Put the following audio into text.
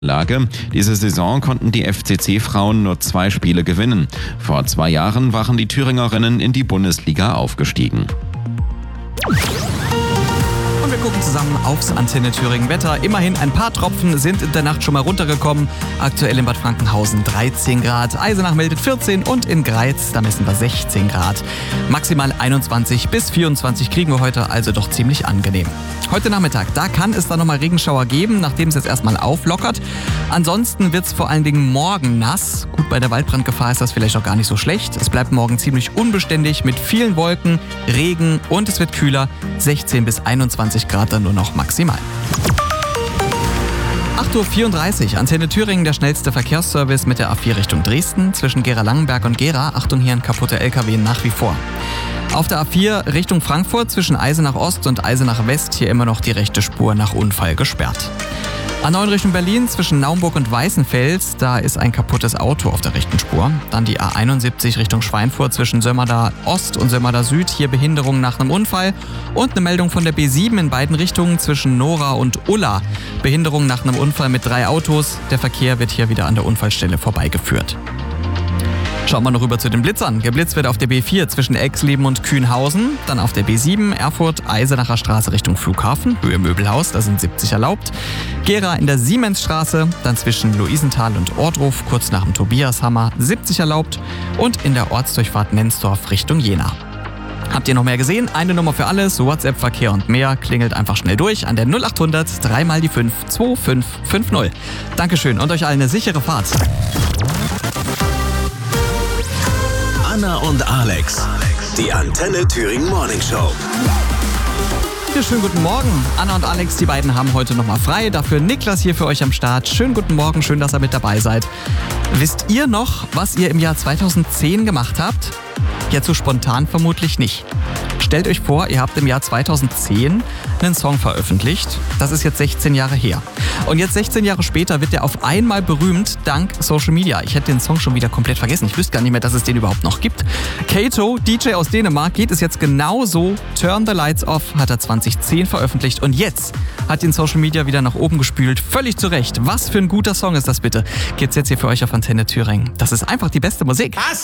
Lage. Diese Saison konnten die FCC-Frauen nur 2 Spiele gewinnen. Vor 2 Jahren waren die Thüringerinnen in die Bundesliga aufgestiegen. Und wir gucken zusammen aufs Antenne Thüringen Wetter. Immerhin ein paar Tropfen sind in der Nacht schon mal runtergekommen. Aktuell in Bad Frankenhausen 13 Grad, Eisenach meldet 14 und in Greiz, da messen wir 16 Grad. Maximal 21 bis 24 kriegen wir heute, also doch ziemlich angenehm. Heute Nachmittag, da kann es dann nochmal Regenschauer geben, nachdem es jetzt erstmal auflockert. Ansonsten wird es vor allen Dingen morgen nass. Gut, bei der Waldbrandgefahr ist das vielleicht auch gar nicht so schlecht. Es bleibt morgen ziemlich unbeständig mit vielen Wolken, Regen und es wird kühler. 16 bis 21 Grad dann nur noch maximal. 8.34 Uhr, Antenne Thüringen, der schnellste Verkehrsservice mit der A4 Richtung Dresden. Zwischen Gera-Langenberg und Gera, Achtung, hier ein kaputter LKW nach wie vor. Auf der A4 Richtung Frankfurt zwischen Eisenach Ost und Eisenach West hier immer noch die rechte Spur nach Unfall gesperrt. A9 Richtung Berlin zwischen Naumburg und Weißenfels, da ist ein kaputtes Auto auf der rechten Spur. Dann die A71 Richtung Schweinfurt zwischen Sömmerda Ost und Sömmerda Süd, hier Behinderung nach einem Unfall. Und eine Meldung von der B7 in beiden Richtungen zwischen Nora und Ulla. Behinderung nach einem Unfall mit 3 Autos. Der Verkehr wird hier wieder an der Unfallstelle vorbeigeführt. Schauen wir noch rüber zu den Blitzern. Geblitzt wird auf der B4 zwischen Exleben und Kühnhausen. Dann auf der B7 Erfurt, Eisenacher Straße Richtung Flughafen, Höhe Möbelhaus, da sind 70 erlaubt. Gera in der Siemensstraße, dann zwischen Luisenthal und Ohrdruf, kurz nach dem Tobiashammer, 70 erlaubt. Und in der Ortsdurchfahrt Nenzdorf Richtung Jena. Habt ihr noch mehr gesehen? Eine Nummer für alles, WhatsApp-Verkehr und mehr. Klingelt einfach schnell durch an der 0800 3 mal die 5 2550. Dankeschön und euch allen eine sichere Fahrt. Anna und Alex, die Antenne Thüringen Morning Show. Ja, schönen guten Morgen. Anna und Alex, die beiden haben heute nochmal frei. Dafür Niklas hier für euch am Start. Schönen guten Morgen, schön, dass ihr mit dabei seid. Wisst ihr noch, was ihr im Jahr 2010 gemacht habt? Jetzt so spontan vermutlich nicht. Stellt euch vor, ihr habt im Jahr 2010 einen Song veröffentlicht. Das ist jetzt 16 Jahre her. Und jetzt 16 Jahre später wird der auf einmal berühmt dank Social Media. Ich hätte den Song schon wieder komplett vergessen. Ich wüsste gar nicht mehr, dass es den überhaupt noch gibt. Kato, DJ aus Dänemark, geht es jetzt genauso. Turn the Lights Off hat er 2010 veröffentlicht. Und jetzt hat ihn Social Media wieder nach oben gespült. Völlig zu Recht. Was für ein guter Song ist das bitte? Gibt's jetzt hier für euch auf Antenne Thüringen. Das ist einfach die beste Musik.